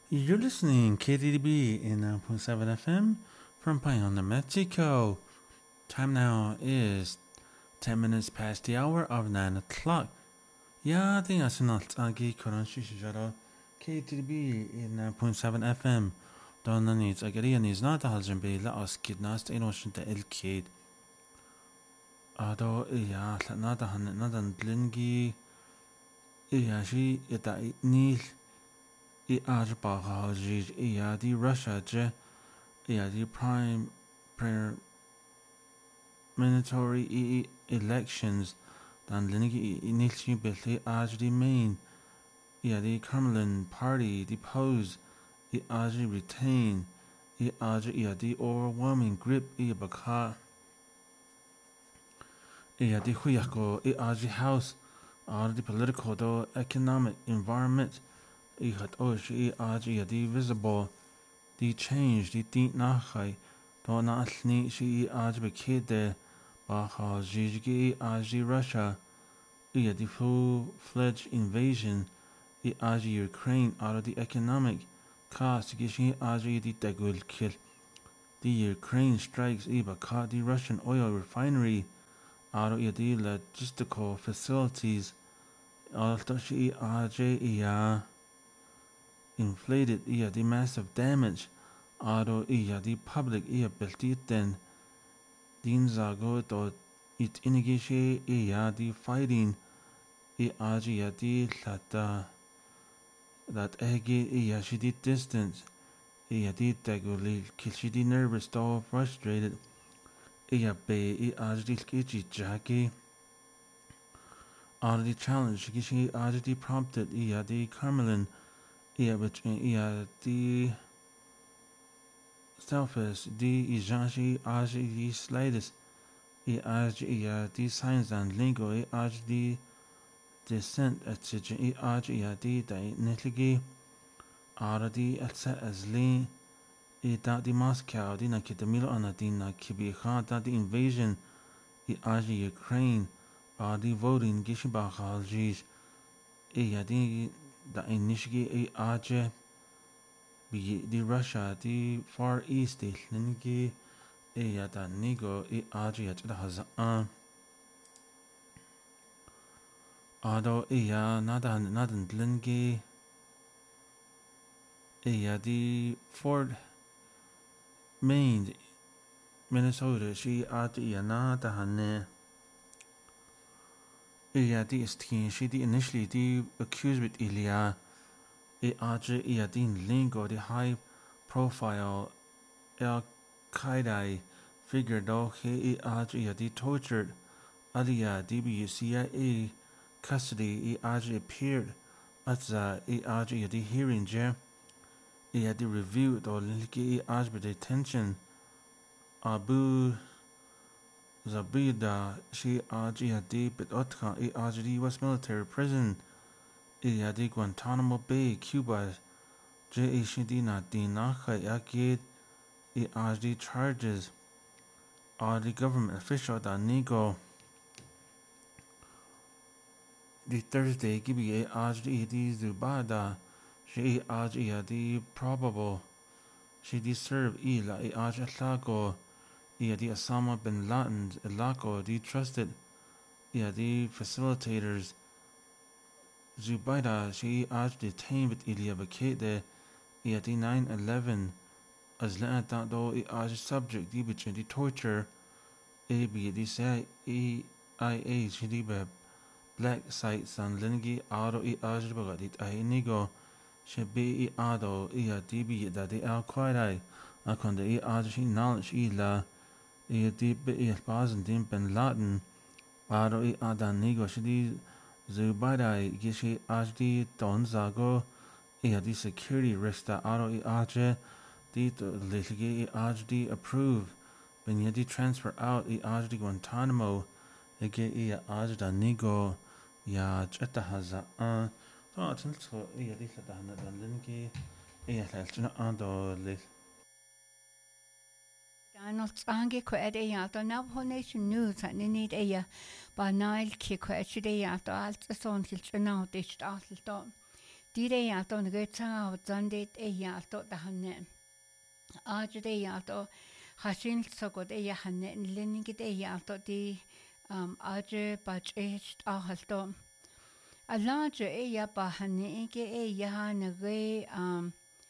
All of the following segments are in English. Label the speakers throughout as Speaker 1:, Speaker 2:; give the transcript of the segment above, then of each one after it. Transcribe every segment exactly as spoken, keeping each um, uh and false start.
Speaker 1: You're listening K T D B in nine point seven F M from Payonna, Mexico. Time now is ten minutes past the hour of nine o'clock. Ja, det er sådan alt agi koran shishara K T D B in nine point seven F M. Donna needs agari needs not the haljan be la us kidnast in ocean the el kid. Ado ja, na da han na dan blingi. Ja, shi ita nil. I Azerbaijan, I the Russia, je, I the prime parliamentary elections, dan linigi initially belly as the main, I the Kremlin party depose, I as retain, I as I the overwhelming grip, I baka, I the huyako, I as the house, all the political though economic environment. I had oshi aji di visible, di change di di nachai, do na alni shi aji bekide, baha jijigi aji Russia, I di full-fledged invasion, I aji Ukraine out of the economic cost gishi aji di degul kill. The Ukraine strikes I baka the Russian oil refinery, out of the logistical facilities, alto shi aji iya. Inflated iya the massive damage aro iya the public iya beltiten din zago to it inigishi iya the fighting I aji iya the lata that egi iya she the distance iya the deguli kishi the nervous to frustrated iya be I aji the kichi jaki aro the challenge kishi aji the prompted iya the Kremlin. Yeah, but yeah, the selfish, the ijanshi, aji, the slightest, the aji, yeah, the signs and lingo, the aji, the descent, et cetera. The aji, yeah, the netligi, ara the etset as lean, the that the Moscow, the nakitamilo anadina, kibiha, that the invasion, the aji, Ukraine, are the voting, gishibachal, jish, yeah, the the initially aje be the Russia the far east the lingi e ya da nigo e aje at the has an ado e ya nada nadan lingi e ya the Fort Maine Minnesota she at ya nada hanne Yeah, the istin she the initially the accused with Ilya I aje iadin lingo the high profile Al Qaeda figure though he I aje iadi tortured Aliya D B C I A custody I aje appeared at the I aje iadi hearing je iadi review though linki I aje detention Abu Zabida she aji hadi but otka I aji the U S military prison I hadi Guantanamo Bay, Cuba. J A Shidina Dinaka Yakid I aji charges are the government official that Nigo the Thursday gibi I aji the Zubada she aji hadi probable she deserve ila I aji lago I the Osama bin Laden, Ilako, the trusted, yeah, the facilitators, Zubaida, she आज detained with Ilya Bakete, yeah, the nine eleven, as Lana do आज subject, the bitch, the torture, A B, the say, E I A, she the black sites and Lingi, Ado, I आज Bagadit, I Nigo, she be I Ado, yeah, D B, that the Al Qaeda, I con the I आज she knowledge, Ila. I deep I bazen dim ben Laden aro I adan nigo shidi Zubaida gishi ajdi don zago I di security risk da aro I aje di litigi I ajdi approve ben yadi transfer out I ajdi Guantanamo ige I ajda nigo ya jetta haza an so atin so I di la da na dan lingi I la chna ando lit
Speaker 2: Donald Ange kweed e alto Navajo Nation News at need e ba nail ki kweed e alto alt son kilch now dicht alto Dire yalto ngetsa o zandit e yalto da hanne. Ajde yalto hashin sogot e hanne linigit e yalto di um aje bach e ahalto. Alaje e ya ba hanne ike e ya nge um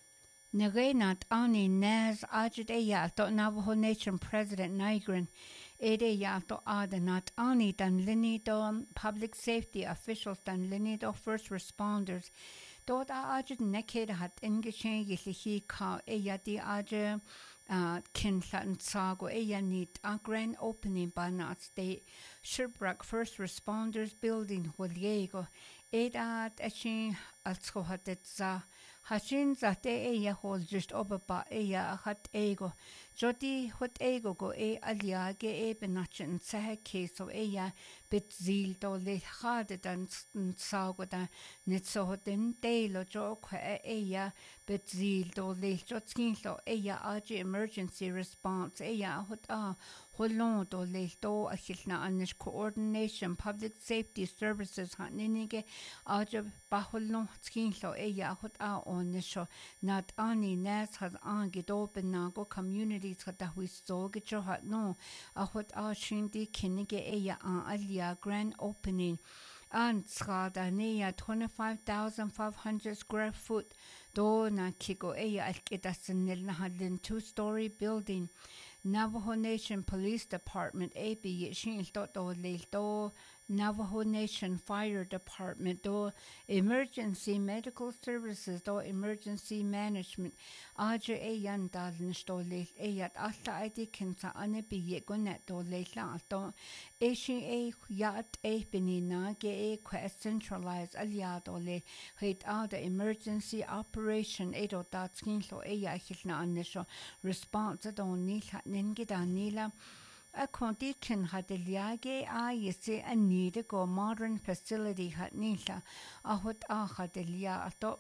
Speaker 2: nge nat ani naz ajde e yalto Navajo Nation President Nygren Ede yalto ada nat ani dan linido public safety officials dan linido first responders dort a ajud neked hat ingeschen yilihi ka eya di aje uh, kinlan sago eya nit a grand opening by not state Sherbrooke first responders building holiego edat ashin alsko hatet za hashin zate eya hol just obaba eya hat ego jodi hot ego go e aliage e benachin sahe keso eya bit zil do le hade dan sago da net so hoten deilo jo kwe eya bit zil do le jotskin lo eya aje emergency response eya hot a holon do le do a hilna anish coordination public safety services ha ninige aje baholon skin lo eya hot a onisho not ani nas has ange do benago communities ha da hui so get jo hat no a hot a shindi kinige eya an alia grand opening and Skadania twenty-five thousand five hundred square foot do na kiko eya alkedasenil na hadin two-story building Navajo Nation Police Department A B shin to do do Navajo Nation Fire Department do Emergency Medical Services do Emergency Management aje eyan daln sto le eyat alla id kinsa ane bi gonet do le la do e shin e yat e benina ge e centralized aliado le hit out the emergency operation edo datskin lo eya hilna anisho response do ni ninge da nila a condition had the liage a yese a need go modern facility had nila a hot a had the lia ato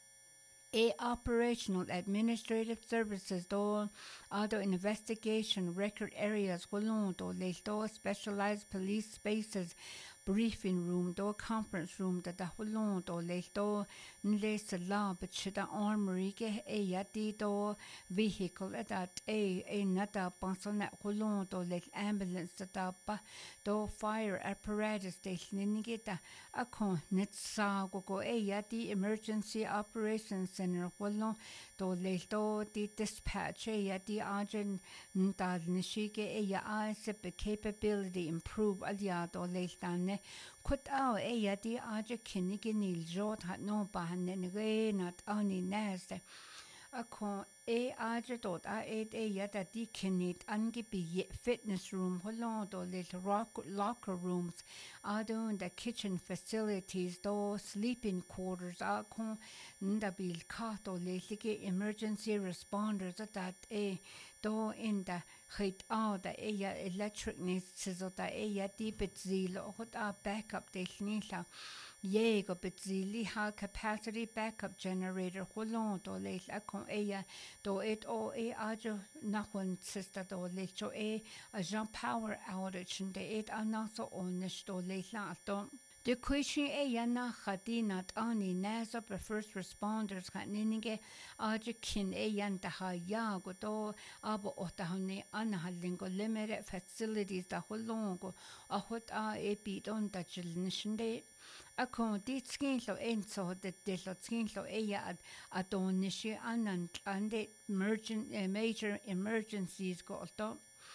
Speaker 2: a operational administrative services do other investigation record areas golon do le do specialized police spaces briefing room do conference room da da holon do le do nle sala but chida armory ke e yati do vehicle that a a nata pansona holon do le ambulance da pa do fire apparatus station ningeta akon net sa go go e yati emergency operations center holon do le do di dispatch e yati agent ndad nishike e ya asep capability improve alia do le tane kut au e yati aje kinige nil jot hat no bahne ne nat ani neste akon e aje dot a et e yata di kinit angebi fitness room holon do little rock locker rooms adon the kitchen facilities do sleeping quarters akon ndabil kato lelige emergency responders that e do in the hit out the e electric needs so da e yati betzilo hot a backup technika Yego betzili ha capacity backup generator holon do le akon e do it o e ajo nachon sister do le cho e a jean power outage and it anaso on do le la do the question e yana khadinat ani nasa the first responders khaninge ajo kin e yanda ha ya go do abo otahne anhalingo limere facilities da holon go a hot a e bit on da chilnishinde akon dit skin lo enso de de lo skin lo eya adonishi anan ande emergent uh, major emergencies go to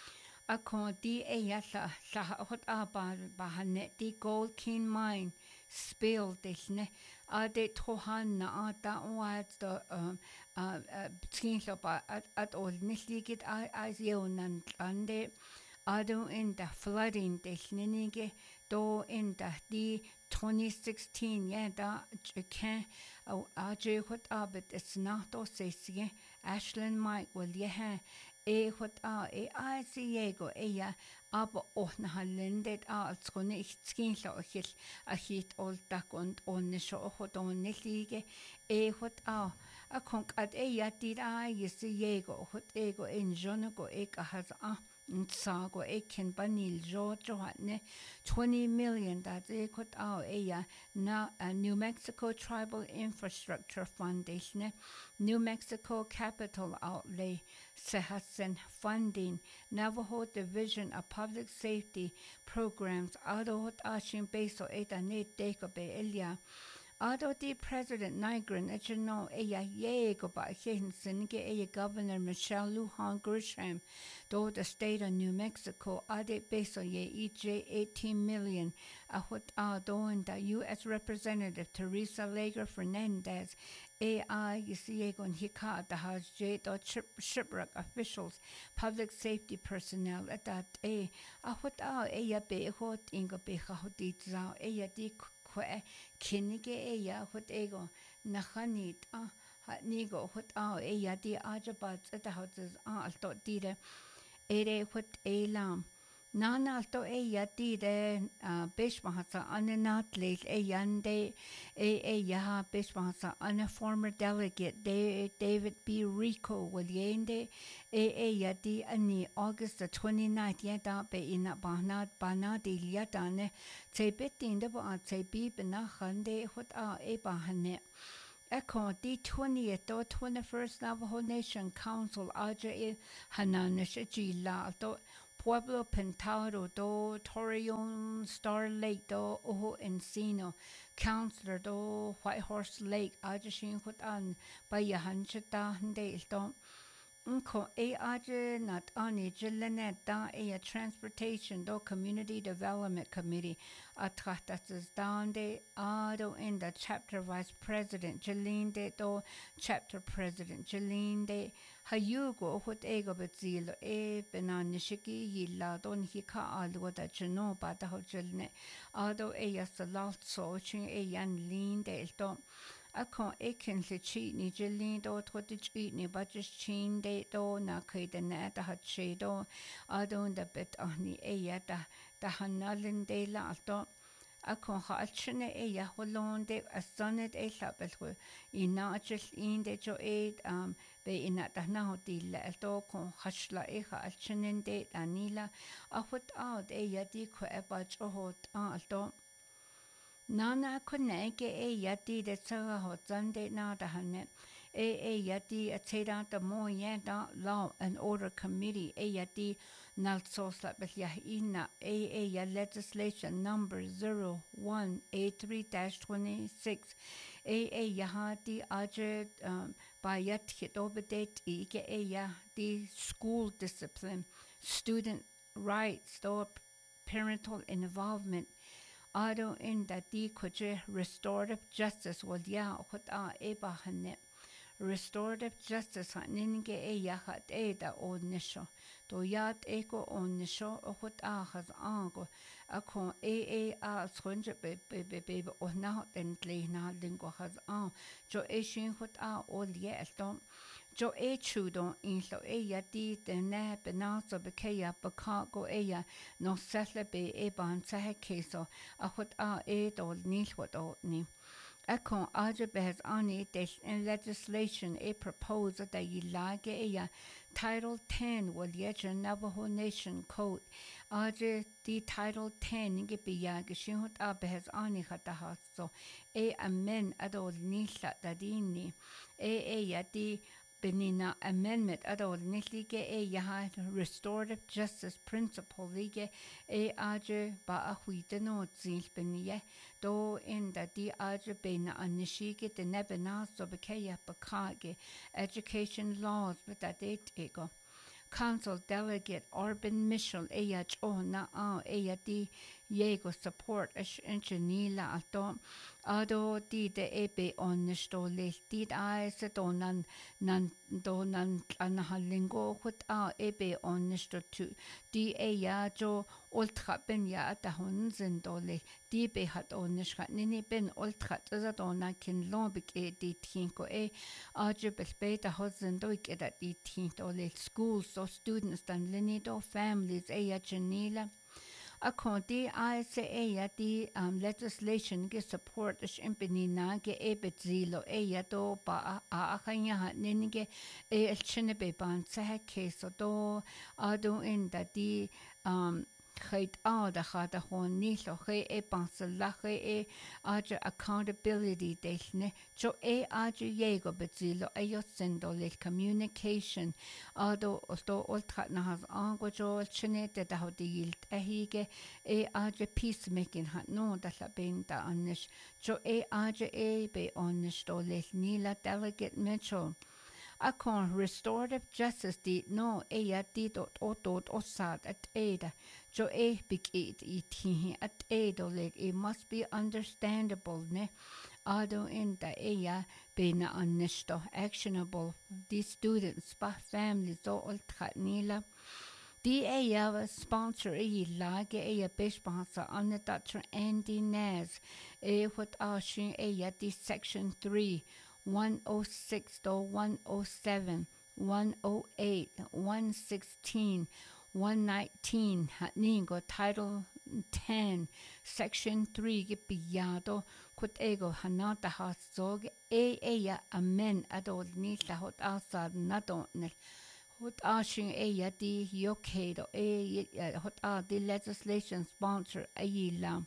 Speaker 2: akon di eya la la hot aba bahane di gold king mine spill desne ade tohanna ata wat do skin lo ba at all nisligit as yonan ande ado in the flooding desninige do in the di twenty sixteen yeah da can aje hot abet it's not to say Ashland Mike will yeah e hot a e I see go e ya aber och na lendet als konne ich skin lo hil a hit all tak und onne scho hot on nelige e hot a a konk at e ya ti a ye see go hot e go in jona go e ka has a Nsago ekin banil jo johatne twenty million that they could out a now a New Mexico Tribal Infrastructure Foundation, New Mexico Capital Outlay, Sehasen Funding, Navajo Division of Public Safety Programs, Adot Ashin Beso Eta Net Dekobe Elia. Ado di President Nigrin echino eya yego ba hin singe eya Governor Michelle Lujan Grisham do the state of New Mexico ade beso ye E J eighteen million ahot ado and the U S Representative Teresa Lager Fernandez A I yego hika the house J do shipwreck officials public safety personnel at that a ahot a eya be hot ingo be hot zao eya di Kinige eya hot ego nachanit ah hat nigo hot ah eya di ajabat at the houses ah alto dire ere hot elam nana alto eya dire bishmahasa ananat late eyande e eya bishmahasa an a former delegate David B. Rico Williende e eya di ani August the twenty-ninth yada be ina banat banadi yadane te bitin de ba te bi bena hande hot a e bahane Eko di twentieth or twenty-first Navajo Nation Council aja e hananish jila do Pueblo Pintado do Torreon Star Lake do Ojo Encino Councilor do White Horse Lake aja shin hot an ba yahanchita hande do Unko a aja not ani jilenet da a transportation do community development committee atrahtas down de ado in the chapter vice president Jeline de do chapter president Jeline de hayugo hot ego betzilo e benanishiki yilla don hika algo da chino ba da hojilne ado e yasalalt so chin e yan lean de do Ako ekin le chi ni jilin do toti chi ni budget chin de do na kai de na da hat che do adon da bet ahni e ya da da hanalin de la do ako ha alchne e ya holon de asonet e label i na chil in de jo e um be ina da na hoti la do kon hashla e ha alchnen de anila ahot out e ya di ko e ba jo hot a do Nana kuneke e yati de saga hotzande na da hane e e yati a teda da mo yenda law and order committee e yati nalsos la belya ina e e ya legislation number zero one eight three dash twenty-six e e yahati aje by yat hit obedet e ke e ya the school discipline student rights do parental involvement Ado in that di koje restorative justice wal ya hot a eba hane restorative justice haninge e ya hat e da o nisho to yat eko on nisho hot a has ango ako e e a sonje be be be be o na den tle na lingo has an jo e shin hot a o ye elton Jo e chudo in lo e ya di de ne benazo be ke ya baka go e ya no settle be e ban sa he keso a hot a e do nil what o ni Akon aja behes ani des in legislation e propose that yi lage e ya Title ten will yet Navajo Nation Code aja di Title ten nge be ya geshin hot a behes ani hata haso e amen adol nila dadini e e ya di Benina amendment adol nitlige e yaha restorative justice principle lige e aje ba ahuite no zil benie do in da di aje bena anishige de nebena so bekeya bakage education laws with that date ego Council Delegate Urban Mitchell eyach o na a eyati yego support ash engineer ato ado di de ebe on stole did I se donan nan donan anahalingo hut a ebe on sto tu di eya jo ultra ben ya da hunzen dole di be hat on schat nini ben ultra za dona kin lobik e di tinko e aje bespeta hozen do ik da di tin dole schools so students dan lini do families eya janila According I say eya the um, legislation ge support the impini na ge ebet zilo eya do ba a akanya ha ninge e el chine be ban sa case do ado in that the um Chait á da cha da chun níl ó ché é bansa lecha é áidir accountability déithne, jo é áidir dhégo betílo é jo sindó le communication ádó ostó oltrat na has angwajóil sinné de da hod dílt a híge é áidir peacemaking hat nó da la ben da annis, jo é áidir é be annis dó le níla delegate Mitchell. Akon restorative justice di no eya di dot otot osad at ada jo e big it iti at ada leg it must be understandable ne ado in da eya bena annisto actionable the students pa families do ultra nila di eya was sponsor e lage eya best sponsor on the Doctor Andy Naz e what ashin eya di section three one oh six to one oh seven, one oh eight, one sixteen, one nineteen, Hatningo, Title ten, Section three, Gipiyado, Kutego, Hanata Hasog, E Eya, Amen, Adol Nita Hot Asad, Nadonel, Hot Ashing Eya, di Yokedo, E Hot A, the legislation sponsor, Ayila.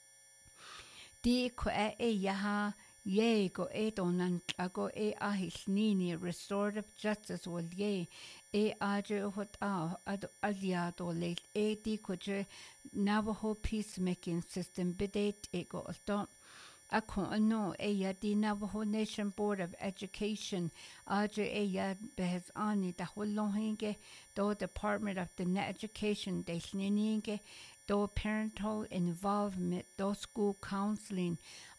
Speaker 2: Di Kwe Eya. Ye go e donan ago e ahis nini restorative justice will ye e aje hot a ad aliado late e di koje Navajo peacemaking system bidet e go alto ako no e ya di Navajo Nation Board of Education aje e ya behes ani da hollohinge do Department of the Net Education de snininge do parental involvement do school counseling